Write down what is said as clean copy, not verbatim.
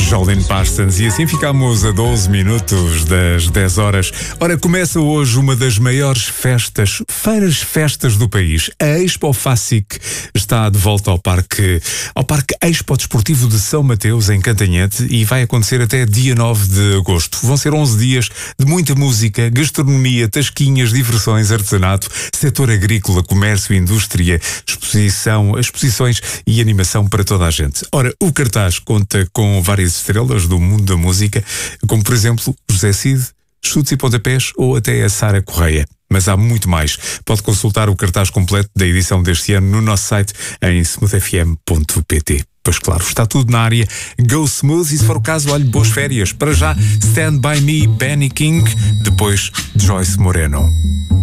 Jolene Parsons. E assim ficamos a 12 minutos das 10 horas. Ora, começa hoje uma das maiores festas do país. A Expo FASIC está de volta ao Parque Expo Desportivo de São Mateus, em Cantanhete, e vai acontecer até dia 9 de agosto. Vão ser 11 dias de muita música, gastronomia, tasquinhas, diversões, artesanato, setor agrícola, comércio, indústria, exposições e animação para toda a gente. Ora, o cartaz conta com várias estrelas do mundo da música, como por exemplo José Cid, Chutes e Pontapés ou até a Sara Correia. Mas há muito mais. Pode consultar o cartaz completo da edição deste ano no nosso site em smoothfm.pt. Pois claro, está tudo na área Go Smooth e se for o caso, olhe, boas férias. Para já, Stand By Me, Benny King, depois Joyce Moreno.